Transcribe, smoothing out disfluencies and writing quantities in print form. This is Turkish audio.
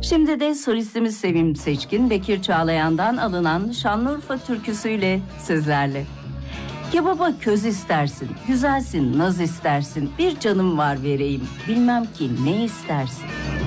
Şimdi de solistimiz Sevim Seçkin, Bekir Çağlayan'dan alınan Şanlıurfa türküsüyle sizlerle. Kebaba köz istersin, güzelsin, naz istersin, bir canım var vereyim, bilmem ki ne istersin.